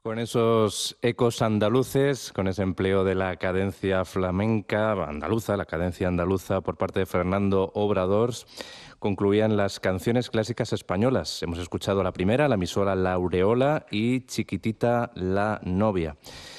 Con esos ecos andaluces, con ese empleo de la cadencia flamenca andaluza, la cadencia andaluza por parte de Fernando Obradors, concluían las canciones clásicas españolas. Hemos escuchado la primera, La emisora La Aureola y Chiquitita la novia.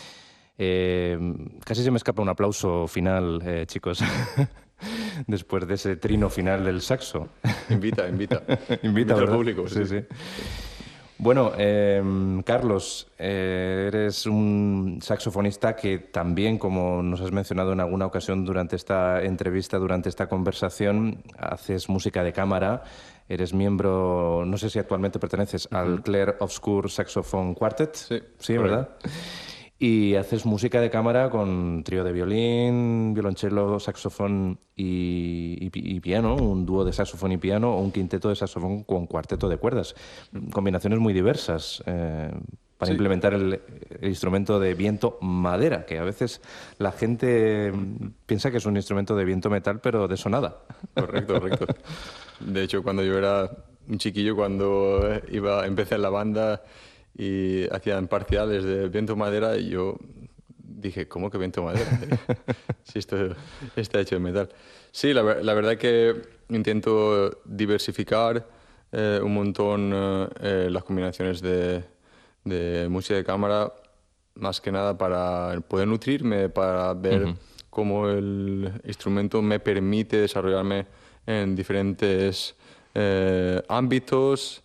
Casi se me escapa un aplauso final, chicos, después de ese trino final del saxo. Invita Invita, al ¿verdad? público. Sí. Bueno, Carlos, eres un saxofonista que también, como nos has mencionado en alguna ocasión durante esta entrevista, durante esta conversación, haces música de cámara, eres miembro, no sé si actualmente perteneces al Clair Obscur Saxophone Quartet. Sí, ¿verdad? Y haces música de cámara con trío de violín, violonchelo, saxofón y piano, un dúo de saxofón y piano o un quinteto de saxofón con cuarteto de cuerdas. Combinaciones muy diversas para implementar el instrumento de viento madera, que a veces la gente piensa que es un instrumento de viento metal, pero de eso nada. Correcto. De hecho, cuando yo era un chiquillo, cuando empecé en la banda y hacían parciales de viento madera, y yo dije, ¿cómo que viento madera? Si esto está hecho de metal. Sí, la verdad que intento diversificar un montón las combinaciones de música de cámara, más que nada para poder nutrirme, para ver cómo el instrumento me permite desarrollarme en diferentes ámbitos,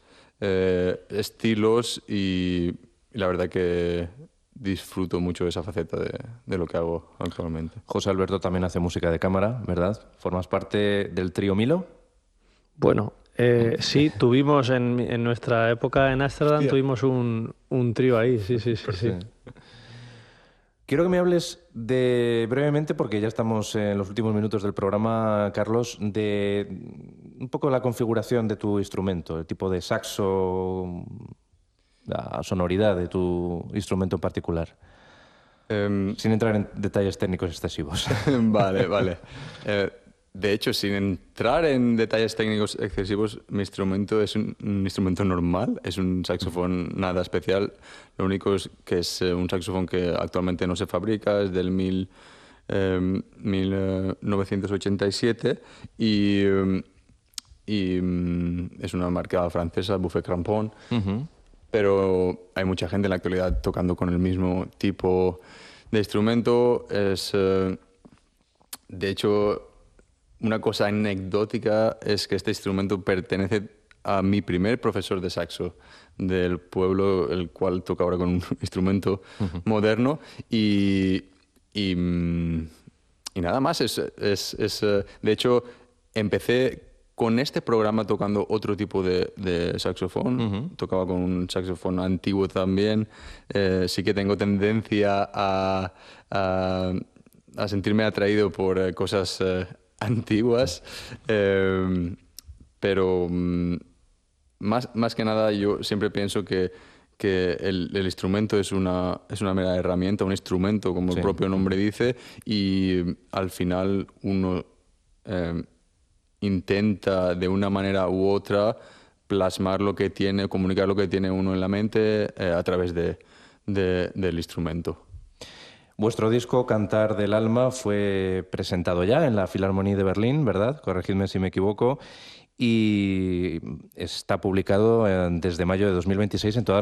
estilos, y la verdad que disfruto mucho de esa faceta de lo que hago actualmente. José Alberto también hace música de cámara, ¿verdad? ¿Formas parte del trío Milo? Bueno, sí, tuvimos en nuestra época en Ámsterdam, tuvimos un trío ahí, sí. Quiero que me hables brevemente, porque ya estamos en los últimos minutos del programa, Carlos, de un poco la configuración de tu instrumento, el tipo de saxo, la sonoridad de tu instrumento en particular, sin entrar en detalles técnicos excesivos. Vale. De hecho, sin entrar en detalles técnicos excesivos, mi instrumento es un instrumento normal, es un saxofón nada especial. Lo único es que es un saxofón que actualmente no se fabrica, es del 1987 y es una marca francesa, Buffet Crampon. Pero hay mucha gente en la actualidad tocando con el mismo tipo de instrumento. De hecho, una cosa anecdótica es que este instrumento pertenece a mi primer profesor de saxo del pueblo, el cual toca ahora con un instrumento moderno. Y nada más. De hecho, empecé con este programa tocando otro tipo de saxofón. Tocaba con un saxofón antiguo también. Sí que tengo tendencia a sentirme atraído por cosas antiguas, pero más que nada yo siempre pienso que el instrumento es una mera herramienta, un instrumento, como el propio nombre dice, y al final uno intenta de una manera u otra plasmar lo que tiene, comunicar lo que tiene uno en la mente a través del instrumento. Vuestro disco Cantar del Alma fue presentado ya en la Filarmonía de Berlín, ¿verdad? Corregidme si me equivoco. Y está publicado desde mayo de 2026 en todas